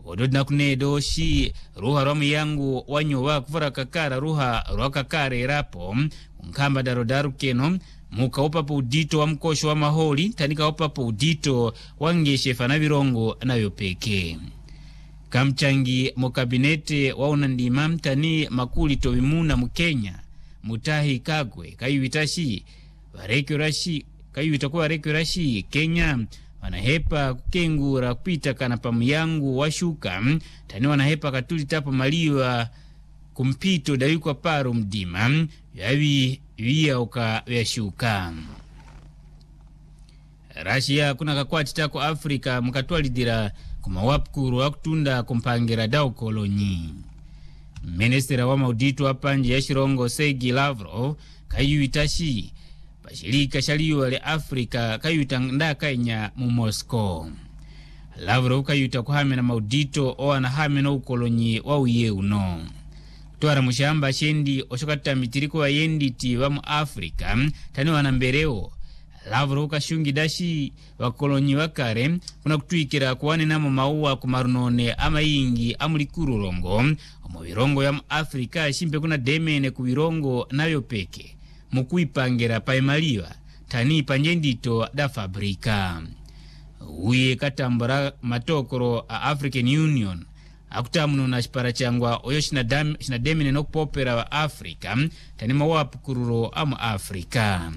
ododna kunedo shi ruha rwamu yangu wanyowa kufura kakara ruha rwakakare irapo unkamba darodaru keno muka opapo udito wa mkosho wa maholi tanika opapo udito wangeshefa na virongo na yopeke. Kamchangi mokabinete wa unandima mtani makuli towimuna mkenya Mutahi Kagwe kayuitashi warekyo rashi kayuitakuwa warekyo rashi Kenya wanahepa kukengura kupita kana pamuyangu washuka tani wanahepa katuli tapo maliwa kumpito dawikwa paro mdima yavi via uka yashuka. Russia kuna kakwati tako Afrika mkatwalidira kumawapkuru wakutunda kumpangira dao kolonyi. Ministera wa mauditu hapanje ya Shirongo Sergei Lavrov kayuitashi bashirika shaliwa le Afrika kayuita Kenya mu Moscow. Lavrov kayuita kuhame na maudito oana hame na ukolonyi wa uye uno. Tuara mushamba shendi oshokata mitiriko wa yendi tiwa mu Afrika tani wanambereo. Lavrov kashungi dashi wakolonyi wakare kuna kutuikira kuwane na mauwa kumarunone ama ingi amulikuru rongo omubirongo ya mu Afrika shimpe kuna demene kubirongo nayo peke mukuipangira paimaliwa tani panjendito da fabrika. Uye katambara matokoro a African Union akutamuno na shipara changwa oyo shina demene no popera wa Afrika tani mawapu kururo amu Afrika.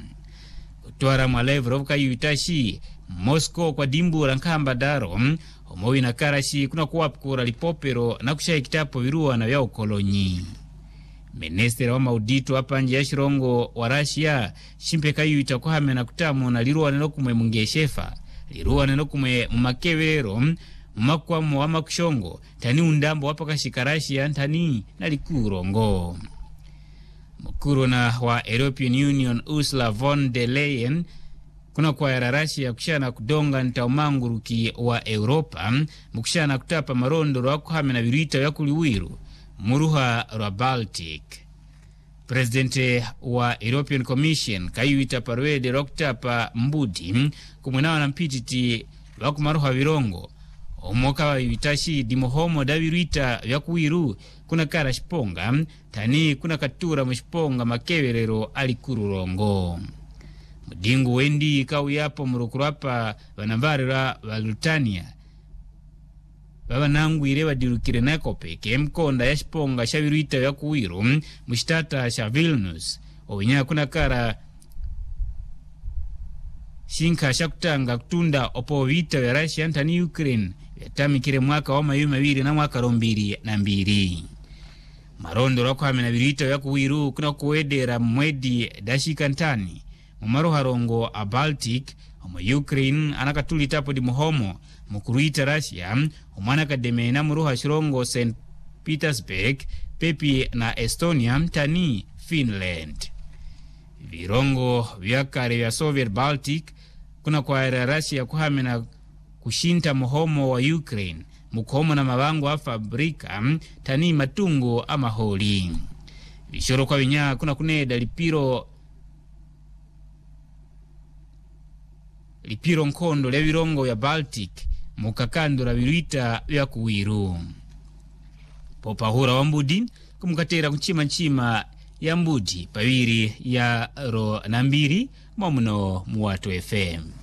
Tuara mwa Lavrov kayuitashi Moscow kwa dimbura nkamba daro omowi na karashi kuna kuwapukura lipopero na kushayi kitapo viruwa na vya ukolonyi. Ministera wa maudito hapanje ya Shirongo wa Russia shimpe kayuita kuhame na kutamu na liruwa neno kumwe mungeshefa liruwa neno kumwe mumakevero mumakwamu wa makushongo tani undambo wapakashika Russia tani na likurongo. Mkuru na wa European Union Ursula von der Leyen kuna kwa ya Russia kushana kudonga nitaumanguruki wa Europa mkushana kutapa marondo wa kuhame na viruita ya kuliwiru muruha rwa Baltic. Presidente wa European Commission kayuita parwede rokutapa mbudi kumwenawa na mpititi wakumaruha virongo omoka wa yuitashi dimohomo da viruita ya kuwiru kuna kara shiponga tani kuna katura mshiponga makeverero alikururongo. Mudingu wendi kawiyapo murukurapa wanambarira wa Lutania baba nangu irewa dirukire nako peke mkonda ya shiponga shaviruita ya kuwiru mshitata sha Vilnius owinya kuna kara shinka shakutanga kutunda opo vita ya Russia ntani Ukraine yatamikire mwaka wa mayumi mawiri na mwaka 2022. Marondo rakuhame na viruita ya kuwiru kuna kuwedera mwedi dashikantani mumaruha rongo a Baltic omo Ukraine anakatuli tapo di muhomo mukuruita Russia umwana kademe na muruha Shirongo St. Petersburg pepi na Estonia mtani Finland. Virongo vyakare vya Soviet Baltic kuna kwa Russia kuhame na kushinta muhomo wa Ukraine mukomo na mabango wa fabrika tani matungo ama holi. Vishoro kwa vinya kuna kuneda lipiro nkondo le virongo ya Baltic mukakandura viruita vya kuwiru. Popahura wa mbudi kumukatera kuchima nchima ya mbudi pawiri ya ro na mbiri mwamuno muwato FM.